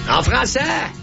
En français!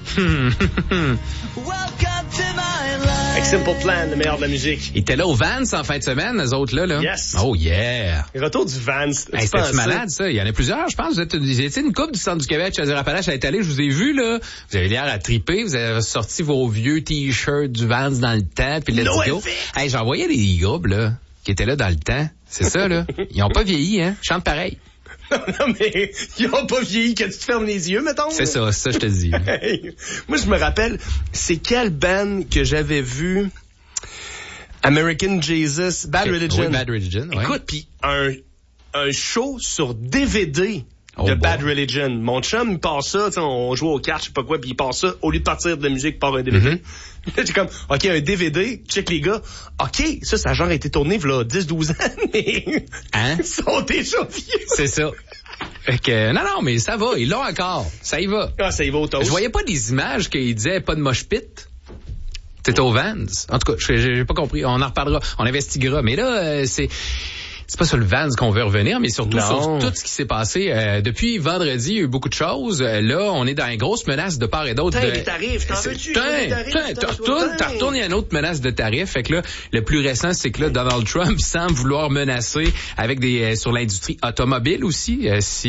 Avec Simple Plan, le meilleur de la musique. Il était là au Vans en fin de semaine, eux autres là. Yes. Oh yeah. Retour du Vans. Hey, c'était malade, ça. Il y en a plusieurs, je pense. Vous êtes une couple du centre du Québec, Chaudière-Appalaches, à être allé. Je vous ai vu, là. Vous avez l'air à triper. Vous avez sorti vos vieux t-shirts du Vans dans le temps. Puis let's go. Hey, j'en voyais des groupes, là, qui étaient là dans le temps. C'est ça, là. Ils ont pas vieilli, hein. Ils chantent pareil. Non, mais ils ont pas vieilli que tu te fermes les yeux, mettons. C'est ça je te dis. Moi, je me rappelle, c'est quelle band que j'avais vu? American Jesus, Bad Religion. Oui, Bad Religion, ouais. Écoute, puis un show sur DVD de Bad Religion. Mon chum, il passe ça, on joue aux cartes, je sais pas quoi, puis il passe ça, au lieu de partir de la musique, par un DVD. Là, j'ai comme, OK, un DVD, check les gars. OK, ça a genre été tourné, voilà, 10-12 ans, mais hein? Ils sont déjà vieux. C'est ça. Fait que, non, mais ça va, ils l'ont encore. Ça y va. Ah, ça y va au toast. Je voyais pas des images qu'ils disaient pas de mosh pit. C'était au Vans. En tout cas, j'ai pas compris. On en reparlera. On investiguera. Mais là, c'est pas sur le Vans qu'on veut revenir, mais surtout sur tout ce qui s'est passé. Depuis vendredi, il y a eu beaucoup de choses. Là, on est dans une grosse menace de part et d'autre. Des tarifs, t'en veux-tu? T'en retournes, il y a une autre menace de tarifs. Fait que là, le plus récent, c'est que là, Donald Trump semble vouloir menacer avec sur l'industrie automobile aussi,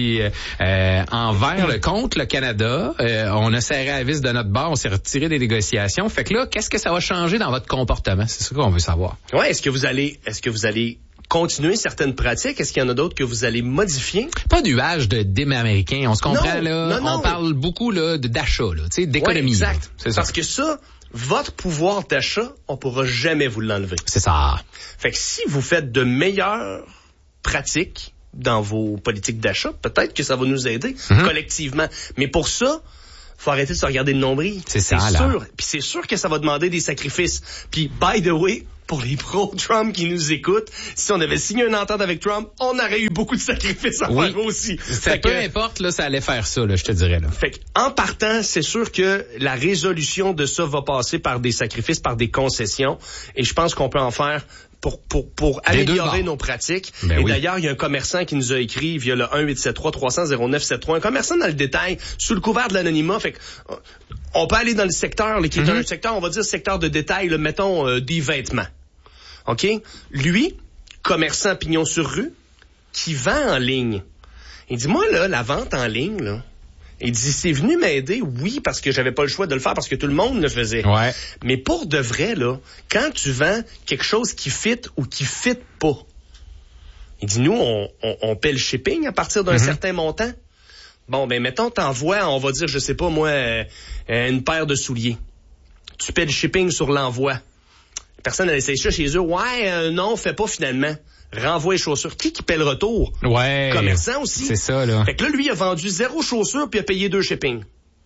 contre le Canada. On a serré la vis de notre bord, on s'est retiré des négociations. Fait que là, qu'est-ce que ça va changer dans votre comportement? C'est ça qu'on veut savoir. Ouais, est-ce que vous allez continuer certaines pratiques? Est-ce qu'il y en a d'autres que vous allez modifier? Pas d'usage de dîmes américains. On se comprend, là. Non. On parle beaucoup, là, d'achat, là. Tu sais, d'économie. Ouais, exact. C'est Parce que ça, votre pouvoir d'achat, on pourra jamais vous l'enlever. C'est ça. Fait que si vous faites de meilleures pratiques dans vos politiques d'achat, peut-être que ça va nous aider collectivement. Mais pour ça, faut arrêter de se regarder le nombril. C'est ça, là. Sûr. Puis c'est sûr que ça va demander des sacrifices. Puis, by the way, pour les pro-Trump qui nous écoutent, si on avait signé une entente avec Trump, on aurait eu beaucoup de sacrifices à faire aussi. Peu importe, là, ça allait faire ça, là, je te dirais, là. Fait en partant, c'est sûr que la résolution de ça va passer par des sacrifices, par des concessions. Et je pense qu'on peut en faire pour améliorer nos pratiques. D'ailleurs, il y a un commerçant qui nous a écrit via le 1-873-300-0973. Un commerçant dans le détail, sous le couvert de l'anonymat. Fait que, on peut aller dans le secteur, là, qui est un secteur, on va dire secteur de détail, là, mettons, des vêtements. OK? Lui, commerçant pignon sur rue, qui vend en ligne. Il dit, moi, là, la vente en ligne, là, il dit, c'est venu m'aider, oui, parce que j'avais pas le choix de le faire, parce que tout le monde le faisait. Ouais. Mais pour de vrai, là, quand tu vends quelque chose qui fit ou qui fit pas, il dit, nous, on paie le shipping à partir d'un certain montant. Bon, ben, mettons, t'envoies, on va dire, je sais pas, moi, une paire de souliers. Tu paies le shipping sur l'envoi. La personne, elle essaie ça chez eux. Ouais, non, fais pas finalement. Renvoie les chaussures. Qui paie le retour? Ouais. Commerçant aussi. C'est ça, là. Fait que là, lui, il a vendu 0 chaussures puis il a payé 2 shipping.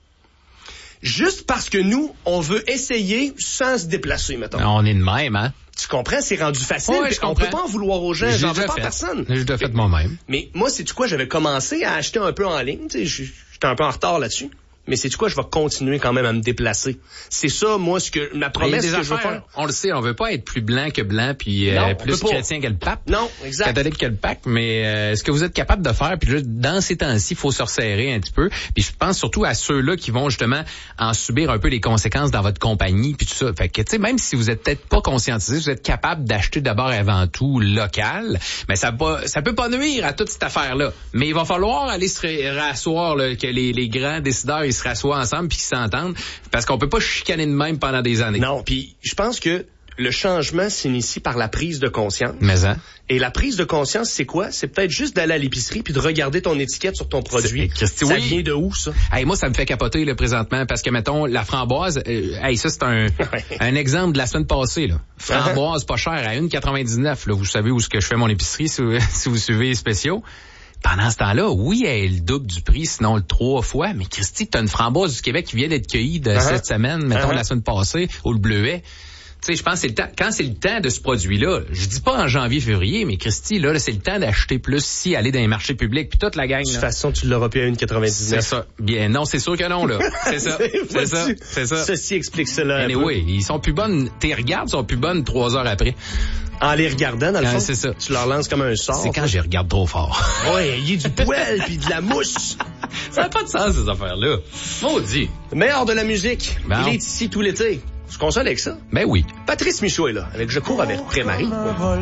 Juste parce que nous, on veut essayer sans se déplacer, mettons. On est de même, hein? Tu comprends? C'est rendu facile. Ouais, on peut pas en vouloir aux gens. J'en veux pas à personne. J'ai déjà fait moi-même. Mais moi, c'est-tu quoi? J'avais commencé à acheter un peu en ligne. Tu sais, j'étais un peu en retard là-dessus. Mais c'est-tu quoi? Je vais continuer quand même à me déplacer. C'est ça, moi, ma promesse que je veux faire. On le sait, on veut pas être plus blanc que blanc, puis plus chrétien que le pape. Non, exact. Catholique que le pape, mais ce que vous êtes capable de faire, puis là, dans ces temps-ci, il faut se resserrer un petit peu. Puis je pense surtout à ceux-là qui vont justement en subir un peu les conséquences dans votre compagnie, puis tout ça. Fait que, tu sais, même si vous êtes peut-être pas conscientisé, vous êtes capable d'acheter d'abord et avant tout local, mais ça peut pas nuire à toute cette affaire-là. Mais il va falloir aller se rasseoir, là, que les grands décideurs, ils se rassoient ensemble puis qu'ils s'entendent, parce qu'on peut pas chicaner de même pendant des années. Non, puis je pense que le changement s'initie par la prise de conscience. Mais hein? Et la prise de conscience, c'est quoi? C'est peut-être juste d'aller à l'épicerie puis de regarder ton étiquette sur ton produit. Ça vient de où, ça? Hey, moi, ça me fait capoter, là, présentement, parce que, mettons, la framboise, ça, c'est un exemple de la semaine passée, là. Framboise pas chère, à 1,99, là. Vous savez où est-ce que je fais mon épicerie, si vous suivez les spéciaux. Pendant ce temps-là, oui, elle est le double du prix, sinon le 3 fois. Mais Christy, t'as une framboise du Québec qui vient d'être cueillie cette semaine, mettons la semaine passée, ou le bleuet. sais, je pense que c'est le temps, quand c'est le temps de ce produit-là, je dis pas en janvier, février, mais Christy, là, c'est le temps d'acheter plus si aller dans les marchés publics puis toute la gang. De toute façon, tu l'auras plus à 1,99. C'est ça. Bien, non, c'est sûr que non, là. C'est ça. C'est ça. Ceci explique cela. Oui, ils sont plus bonnes, tes regardes sont plus bonnes 3 heures après. En les regardant, dans le fond, c'est ça. Tu leur lances comme un sort. C'est quand je regarde trop fort. Ouais, il y a du poil puis de la mousse. Ça n'a pas de sens, ces affaires-là. Maudit. Le meilleur de la musique. Bon. Il est ici tout l'été. Tu te consoles avec ça? Ben oui. Patrice Michaud est là, avec Je cours avec Pré-Marie.